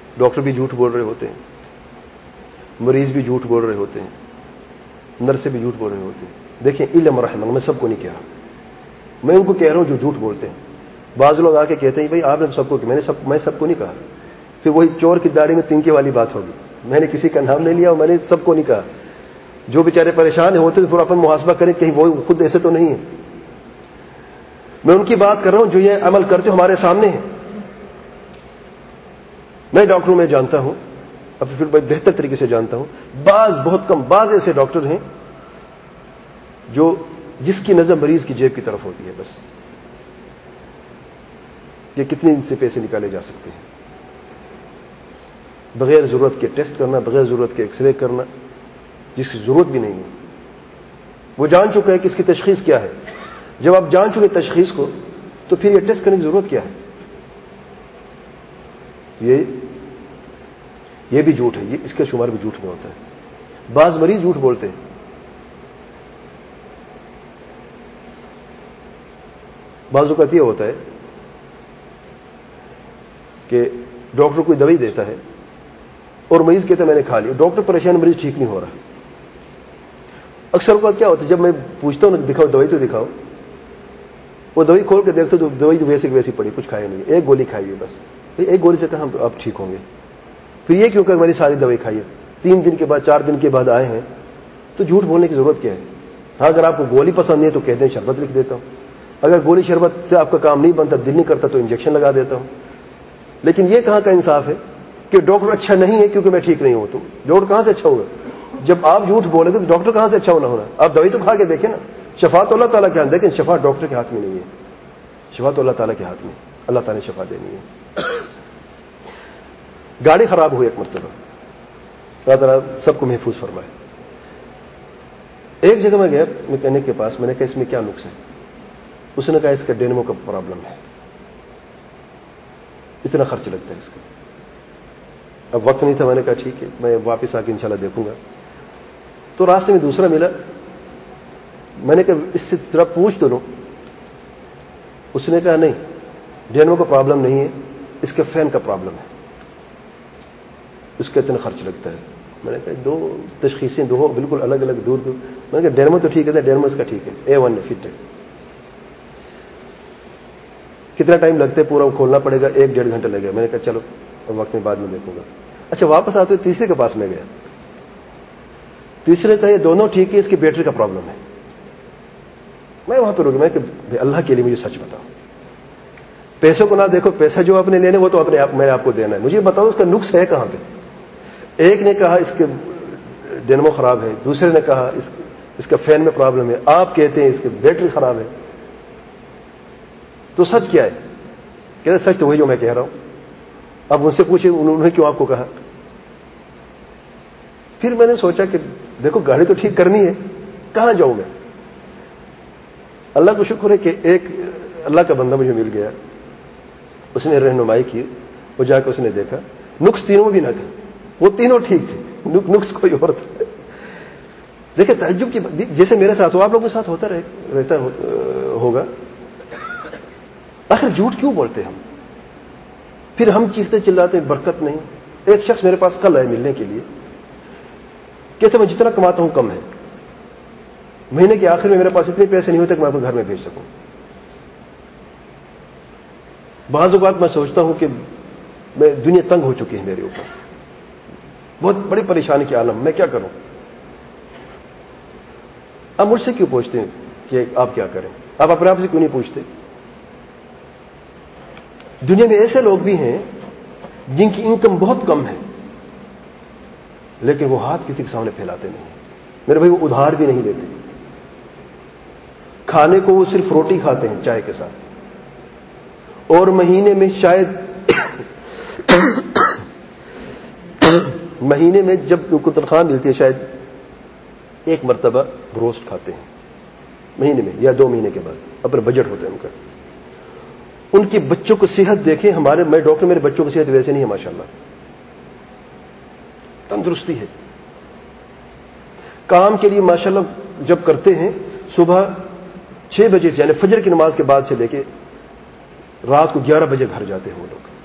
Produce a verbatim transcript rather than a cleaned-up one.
Doctor بھی جھوٹ بول رہے ہوتے ہیں, مریض بھی جھوٹ بول رہے ہوتے ہیں, نرس بھی جھوٹ بول رہے ہوتے ہیں. دیکھیں علم رحمہ, میں سب کو نہیں کہہ رہا, میں ان کو کہہ رہا ہوں جو جھوٹ بولتے ہیں. بعض لوگ آ کے کہتے ہیں بھائی آپ نے تو سب کو, میں نے سب میں سب کو نہیں کہا. پھر وہی چور کی داڑھی میں تنکے والی بات ہوگی. میں نے کسی کا نام نہیں لیا اور میں نے سب کو نہیں کہا. جو بیچارے پریشان ہوتے ہیں پھر اپنا محاسبہ کریں کہیں وہ خود ایسے تو نہیں ہے. میں ان کی بات کر رہا ہوں جو یہ عمل کرتے ہمارے سامنے ہیں. میں ڈاکٹروں میں جانتا ہوں, اب پھر بہتر طریقے سے جانتا ہوں, بعض بہت کم بعض ایسے ڈاکٹر ہیں جو جس کی نظر مریض کی جیب کی طرف ہوتی ہے, بس کہ کتنے ان سے پیسے نکالے جا سکتے ہیں, بغیر ضرورت کے ٹیسٹ کرنا, بغیر ضرورت کے ایکس رے کرنا جس کی ضرورت بھی نہیں ہے. وہ جان چکا ہے کہ اس کی تشخیص کیا ہے. جب آپ جان چکے تشخیص کو تو پھر یہ ٹیسٹ کرنے کی ضرورت کیا ہے؟ یہ یہ بھی جھوٹ ہے, یہ اس کا شمار بھی جھوٹ میں ہوتا ہے. بعض مریض جھوٹ بولتے ہیں. بعض اوقات یہ ہوتا ہے کہ ڈاکٹر کوئی دوائی دیتا ہے اور مریض کہتا ہے میں نے کھا لی, ڈاکٹر پریشان, مریض ٹھیک نہیں ہو رہا. اکثر اوقات کیا ہوتا ہے جب میں پوچھتا ہوں دکھاؤ دوائی تو دکھاؤ, وہ دوائی کھول کے دیکھتے تو دوائی تو ویسے ویسی پڑی, کچھ کھایا نہیں, ایک گولی کھائی ہے بس. ایک گولی سے کہا ہم آپ ٹھیک ہوں گے. پھر یہ کیوں کہ میں نے ساری دوائی کھائی ہے, تین دن کے بعد چار دن کے بعد آئے ہیں, تو جھوٹ بولنے کی ضرورت کیا ہے؟ ہاں اگر آپ کو گولی پسند نہیں ہے تو کہتے ہیں شربت لکھ دیتا ہوں, اگر گولی شربت سے آپ کا کام نہیں بنتا, دل نہیں کرتا تو انجیکشن لگا دیتا ہوں. لیکن یہ کہاں کا انصاف ہے کہ ڈاکٹر اچھا نہیں ہے کیونکہ میں ٹھیک نہیں ہوں. تو ڈاکٹر کہاں سے اچھا ہوگا؟ جب آپ جھوٹ بولیں گے تو ڈاکٹر کہاں سے اچھا ہونا ہونا؟ آپ دوائی تو کھا کے دیکھیں نا. شفا تو اللہ تعالیٰ کے ہاتھ, لیکن شفا ڈاکٹر کے ہاتھ میں نہیں ہے, شفا تو اللہ تعالیٰ کے ہاتھ میں, اللہ تعالیٰ نے شفا دینی ہے. گاڑی خراب ہوئی ایک مرتبہ, اللہ تعالیٰ سب کو محفوظ فرمائے. ایک جگہ میں گیا میکینک کے پاس, میں نے کہا اس میں کیا نقص ہے؟ اس نے کہا اس کا ڈینمو کا پرابلم ہے, اتنا خرچ لگتا ہے اس کا. اب وقت نہیں تھا, میں نے کہا ٹھیک ہے میں واپس آ کے انشاءاللہ دیکھوں گا. تو راستے میں دوسرا ملا, میں نے کہا اس سے ذرا پوچھ تو لو. اس نے کہا نہیں, ڈینمو کا پرابلم نہیں ہے, اس کے فین کا پرابلم ہے, اس کا اتنا خرچ لگتا ہے. میں نے کہا دو تشخیصیں دو بالکل الگ الگ دور دور. میں نے کہا ڈینمو تو ٹھیک ہے, ڈینمو اس کا ٹھیک ہے, اے ون ہے, فٹ ہے. کتنا ٹائم لگتا ہے پورا کھولنا پڑے گا؟ ایک ڈیڑھ گھنٹہ لگے گا. میں نے کہا چلو وقت میں بعد میں دیکھوں گا. اچھا واپس آتے ہوئے تیسرے کے پاس میں گیا, تیسرے کا یہ دونوں ٹھیک ہے, اس کی بیٹری کا پرابلم ہے. میں وہاں پہ رک, میں کہ اللہ کے لیے مجھے سچ بتاؤ, پیسوں کو نہ دیکھو, پیسہ جو آپ نے لینے وہ تو اپنے آپ میں نے آپ کو دینا ہے, مجھے بتاؤ اس کا نقص ہے کہاں پہ. ایک نے کہا اس کے ڈینمو خراب ہے, دوسرے نے کہا اس اس کا فین میں پرابلم ہے, آپ کہتے ہیں اس کی بیٹری خراب ہے. تو سچ کیا ہے؟ کہتے سچ تو وہی جو میں کہہ رہا ہوں. اب ان سے پوچھیں انہوں نے کیوں آپ کو کہا. پھر میں نے سوچا کہ دیکھو گاڑی تو ٹھیک کرنی ہے, کہاں جاؤں میں؟ اللہ کو شکر ہے کہ ایک اللہ کا بندہ مجھے مل گیا, اس نے رہنمائی کی, وہ جا کے اس نے دیکھا, نقص تینوں بھی نہ تھے, وہ تینوں ٹھیک تھے, نقص کوئی اور تھا. دیکھیں تعجب کی, جیسے میرے ساتھ ہو آپ لوگوں کے ساتھ ہوتا رہے رہتا ہوگا. آخر جھوٹ کیوں بولتے ہم؟ پھر ہم چیختے چلاتے برکت نہیں. ایک شخص میرے پاس کل آئے ملنے کے لیے, کہتے میں جتنا کماتا ہوں کم ہے, مہینے کے آخر میں میرے پاس اتنے پیسے نہیں ہوتے کہ میں اپنے گھر میں بھیج سکوں. بعض اوقات میں سوچتا ہوں کہ میں دنیا تنگ ہو چکی ہے میرے اوپر, بہت بڑی پریشانی کے عالم, میں کیا کروں؟ اب مجھ سے کیوں پوچھتے ہیں کہ آپ کیا کریں؟ آپ اپنے آپ سے کیوں نہیں پوچھتے؟ دنیا میں ایسے لوگ بھی ہیں جن کی انکم بہت کم ہے, لیکن وہ ہاتھ کسی کے سامنے پھیلاتے نہیں. میرے بھائی وہ ادھار بھی نہیں لیتے, کھانے کو وہ صرف روٹی کھاتے ہیں چائے کے ساتھ, اور مہینے میں شاید مہینے میں جب ان کو تنخواہ ملتی ہے شاید ایک مرتبہ گروسٹ کھاتے ہیں مہینے میں, یا دو مہینے کے بعد, اپنا بجٹ ہوتا ہے ان کا. ان کے بچوں کو صحت دیکھیں, ہمارے میں ڈاکٹر, میرے بچوں کی صحت ویسے نہیں ہے ماشاءاللہ, تندرستی ہے. کام کے لیے ماشاءاللہ جب کرتے ہیں صبح چھ بجے سے, یعنی فجر کی نماز کے بعد سے لے کے رات کو گیارہ بجے گھر جاتے ہیں وہ لوگ.